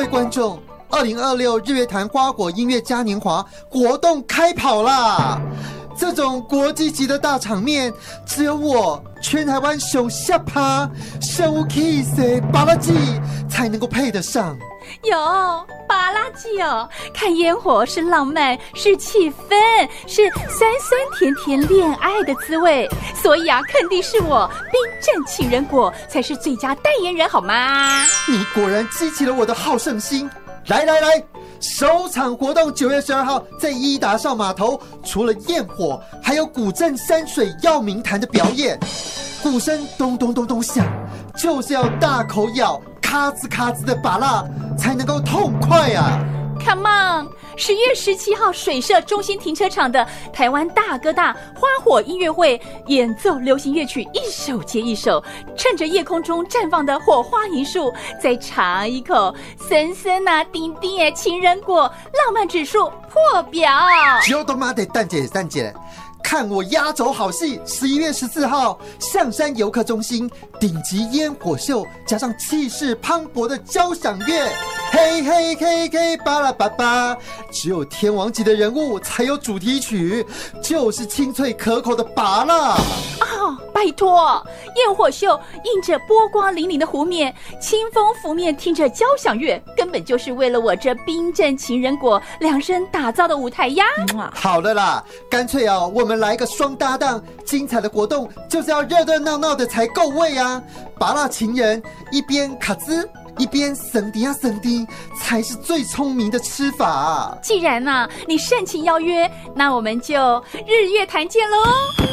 位观众，2026日月潭花火音乐嘉年华活动开跑啦！这种国际级的大场面，只有我全台湾上下趴、上有气势巴拉季才能够配得上。 有巴拉季哦，看烟火是浪漫，是气氛，是酸酸甜甜恋爱的滋味。所以啊，肯定是我冰镇情人果才是最佳代言人，好吗？ 你果然激起了我的好胜心！来，首场活动9月12号在伊达邵码头，除了焰火，还有古镇山水耀明潭的表演。鼓声咚咚咚咚响，就是要大口咬，咔吱咔吱的拔蜡，才能够痛快啊！ Come on！ 10月17号水社中心停车场的台湾大哥大花火音乐会，演奏流行乐曲一首接一首，趁着夜空中绽放的火花银树，再尝一口森森啊丁丁的情人果，浪漫指数破表。 就他妈的蛋姐，看我压轴好戏！11月14号，象山游客中心顶级烟火秀，加上气势磅礴的交响乐，嘿嘿嘿嘿巴拉巴巴，只有天王级的人物才有主题曲，就是清脆可口的拔蜡。 拜托，焰火秀映着波光粼粼的湖面，清风拂面，听着交响乐，根本就是为了我这冰镇情人果量身打造的舞台呀！ 好了啦，干脆我们来个双搭档，精彩的活动就是要热热闹闹的才够味啊！拔蜡情人一边卡兹，一边省滴啊省滴，才是最聪明的吃法啊！ 既然你盛情邀约，那我们就日月潭见喽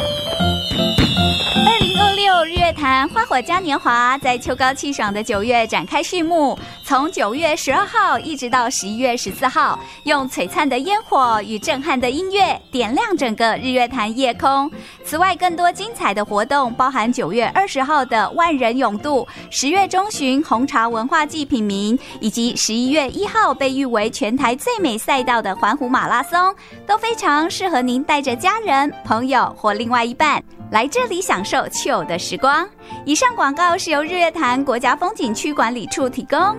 ！2026日月潭花火嘉年华在秋高气爽的9月展开序幕，从9月12号一直到11月14号，用璀璨的烟火与震撼的音乐点亮整个日月潭夜空。此外，更多精彩的活动包含9月20号的万人泳渡，10月中旬红茶文化季品茗，以及11月1号被誉为全台最美赛道的环湖马拉松，都非常适合您带着家人、朋友或另外一半来这里享受chill的时光。以上广告是由日月潭国家风景区管理处提供。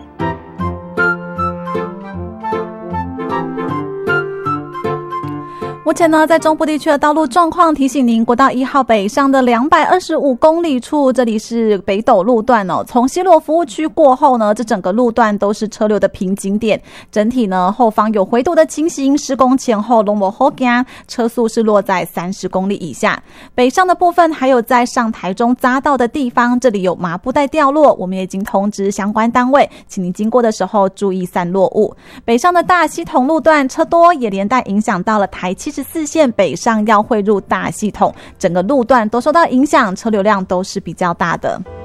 目前呢，在中部地区的道路状况，提醒您，国道1号北上的225公里处，这里是北斗路段哦。从西螺服务区过后呢，这整个路段都是车流的瓶颈点，整体呢后方有回堵的情形，施工前后都没好行，车速是落在30公里以下。北上的部分还有在上台中匝道的地方，这里有麻布袋掉落，我们也已经通知相关单位，请您经过的时候注意散落物。北上的大系统路段车多，也连带影响到了台74线北上要汇入大系统，整个路段都受到影响，车流量都是比较大的。